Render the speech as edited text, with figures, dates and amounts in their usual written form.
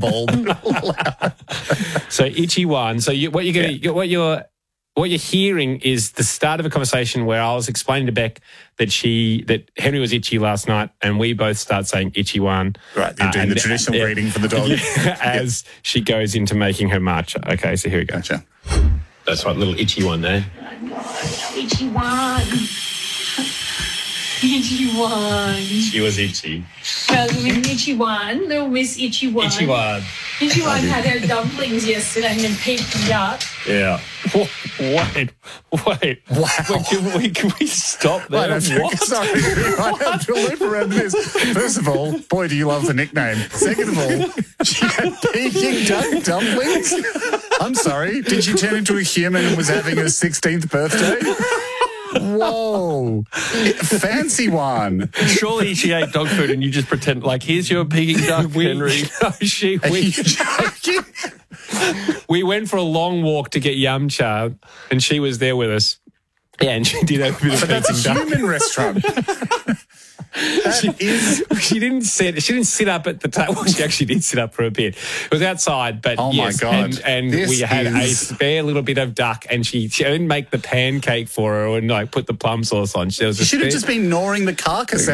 ball. So Itchy One. So what you're hearing is the start of a conversation where I was explaining to Beck that Henry was itchy last night, and we both start saying Itchy One. Right, you're doing the traditional greeting for the dog. As she goes into making her march. Okay, so here we go. Gotcha. That's right, little Itchy One there. Itchy One. Itchy One. She was itchy. Itchy One, little Miss Itchy One. Itchy One. Itchy One had her dumplings yesterday and then picked me up. Yeah. Wait. Wow. Can we stop there? Sorry, I have to loop around this. First of all, boy, do you love the nickname. Second of all, she had Peking duck dumplings? I'm sorry, did she turn into a human and was having her 16th birthday? Whoa. Fancy one. Surely she ate dog food and you just pretend like, here's your Peking duck, Henry. We went for a long walk to get yum cha, and she was there with us. Yeah, and she did have a bit of But that's a Peking duck. human restaurant. She didn't sit up at the table. Well, she actually did sit up for a bit. It was outside, but oh yes, my God. and we had a spare little bit of duck, and she didn't make the pancake for her and like put the plum sauce on. She should have just been gnawing the carcass